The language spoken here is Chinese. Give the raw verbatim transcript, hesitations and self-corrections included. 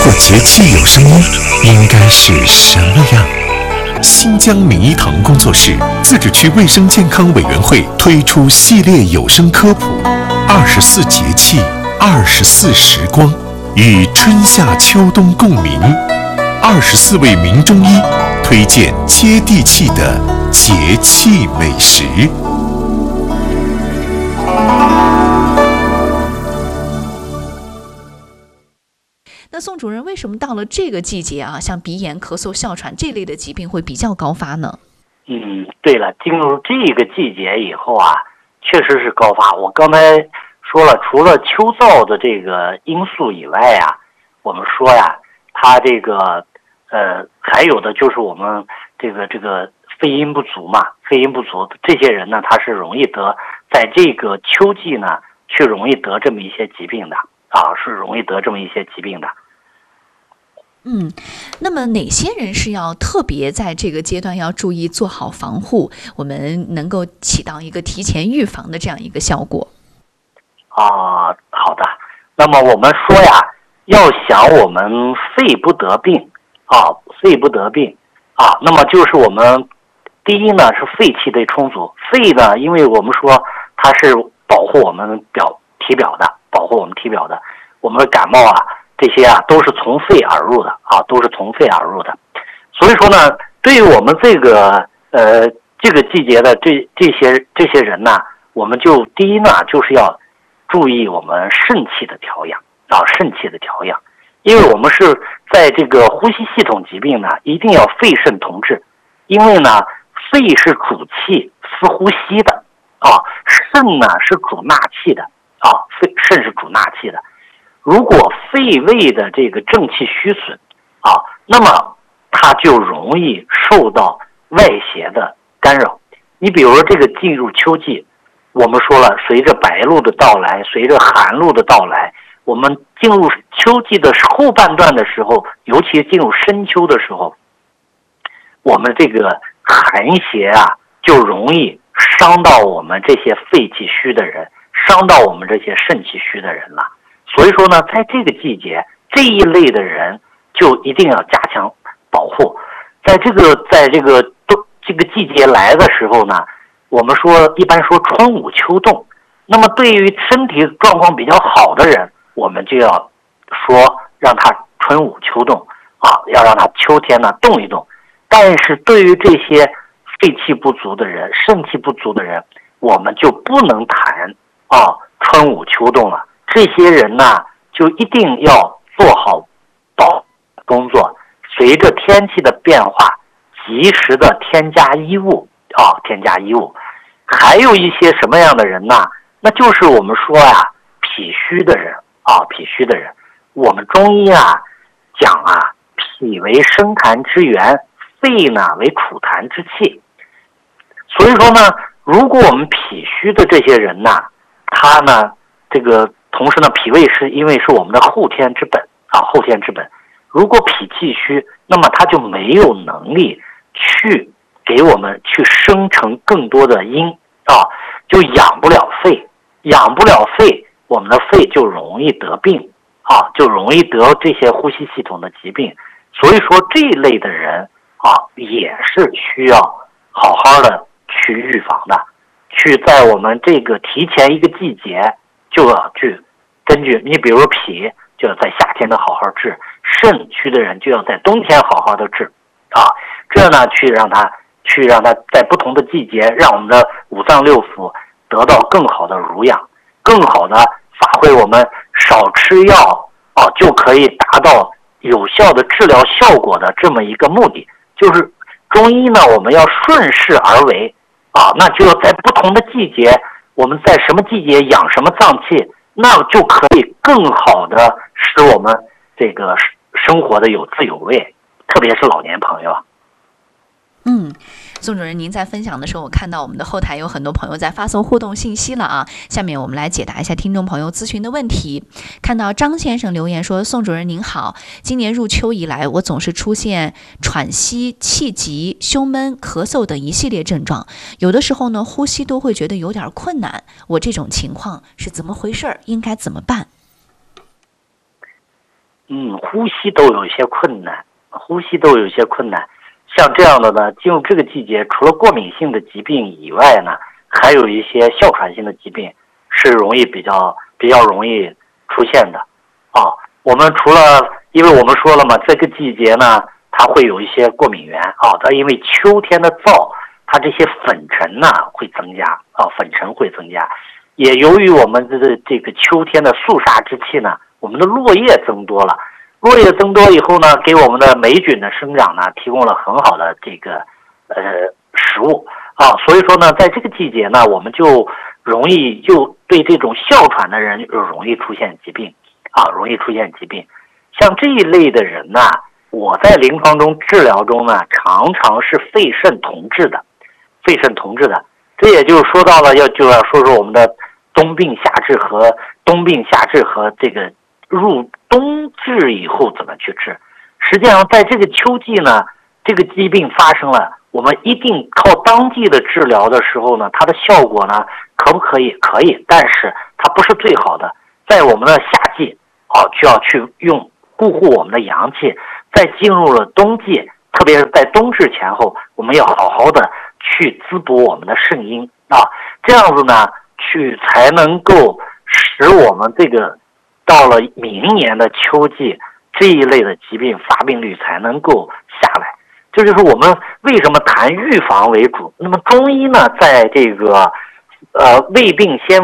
或节气有声音，应该是什么样？新疆名医堂工作室自治区卫生健康委员会推出系列有声科普《二十四节气，二十四时光》，与春夏秋冬共鸣。二十四位名中医推荐接地气的节气美食。 那宋主任，为什么到了这个季节啊，像鼻炎、咳嗽、哮喘这类的疾病会比较高发呢？ 嗯，对了，进入这个季节以后啊，确实是高发。我刚才说了，除了秋燥的这个因素以外啊，我们说呀，它这个呃，还有的就是我们这个这个肺阴不足嘛，肺阴不足这些人呢，他是容易得在这个秋季呢，去容易得这么一些疾病的啊，是容易得这么一些疾病的。 嗯，那么哪些人是要特别在这个阶段要注意做好防护，我们能够起到一个提前预防的这样一个效果？ 啊，好的。那么我们说呀，要想我们肺不得病啊，肺不得病啊，那么就是我们第一呢是肺气得充足。肺呢，因为我们说它是保护我们表体表的，保护我们体表的，我们的感冒啊。这些啊都是从肺而入的啊，都是从肺而入的。所以说呢，对于我们这个呃这个季节的这这些这些人呢，我们就第一呢就是要注意我们肾气的调养啊，肾气的调养，因为我们是在这个呼吸系统疾病呢，一定要肺肾同治，因为呢肺是主气司呼吸的啊，肾呢是主纳气的啊，肺肾是主纳气的。如果肺胃的这个正气虚损啊，那么它就容易受到外邪的干扰。你比如说这个进入秋季，我们说了，随着白露的到来，随着寒露的到来，我们进入秋季的后半段的时候，尤其进入深秋的时候，我们这个寒邪啊就容易伤到我们这些肺气虚的人，伤到我们这些肾气虚的人了。所以说呢，在这个季节，这一类的人就一定要加强保护。在这个在这个都这个季节来的时候呢，我们说一般说春捂秋冻。那么对于身体状况比较好的人，我们就要说让他春捂秋冻啊，要让他秋天呢动一动。但是对于这些肺气不足的人、肾气不足的人，我们就不能谈啊春捂秋冻了。这些人呢，就一定要做好保工作，随着天气的变化，及时的添加衣物啊，添加衣物。还有一些什么样的人呢？那就是我们说呀，脾虚的人啊，脾虚的人。我们中医啊讲啊，脾为生痰之源，肺呢为储痰之器。所以说呢，如果我们脾虚的这些人呢，他呢这个。同时呢，脾胃是因为是我们的后天之本啊，后天之本。如果脾气虚，那么他就没有能力去给我们去生成更多的阴啊，就养不了肺，养不了肺，我们的肺就容易得病啊，就容易得这些呼吸系统的疾病。所以说这一类的人啊，也是需要好好的去预防的，去在我们这个提前一个季节就要去。根据你比如说脾就要在夏天的好好治，肾虚的人就要在冬天好好的治啊，这呢去让他去让他在不同的季节，让我们的五脏六腑得到更好的濡养，更好的发挥我们少吃药啊就可以达到有效的治疗效果的这么一个目的。就是中医呢，我们要顺势而为啊，那就要在不同的季节，我们在什么季节养什么脏器，那就可以更好的使我们这个生活的有滋有味，特别是老年朋友。 嗯，宋主任，您在分享的时候，我看到我们的后台有很多朋友在发送互动信息了啊。下面我们来解答一下听众朋友咨询的问题。看到张先生留言说：宋主任您好，今年入秋以来，我总是出现喘息、气急、胸闷、咳嗽等一系列症状，有的时候呢，呼吸都会觉得有点困难。我这种情况是怎么回事？应该怎么办？ 嗯，呼吸都有一些困难，呼吸都有一些困难。像这样的呢，进入这个季节，除了过敏性的疾病以外呢，还有一些哮喘性的疾病是容易比较比较容易出现的啊。我们除了，因为我们说了嘛，这个季节呢，它会有一些过敏源啊，它因为秋天的燥，它这些粉尘呢会增加啊，粉尘会增加。也由于我们这个这个秋天的肃杀之气呢，我们的落叶增多了。落叶增多以后呢，给我们的霉菌的生长呢提供了很好的这个呃食物啊，所以说呢，在这个季节呢，我们就容易就对这种哮喘的人就容易出现疾病啊，容易出现疾病。像这一类的人呢，我在临床中治疗中呢，常常是肺肾同治的，肺肾同治的。这也就是说到了要就要说说我们的冬病夏治和冬病夏治和这个入冬治以后怎么去治。实际上在这个秋季呢，这个疾病发生了，我们一定靠当季的治疗的时候呢，它的效果呢可不可以？可以，但是它不是最好的。在我们的夏季啊，就要去用固护我们的阳气。在进入了冬季，特别是在冬至前后，我们要好好的去滋补我们的肾阴啊，这样子呢，去才能够使我们这个到了明年的秋季这一类的疾病发病率才能够下来。这就是我们为什么谈预防为主。那么中医呢，在这个呃未病先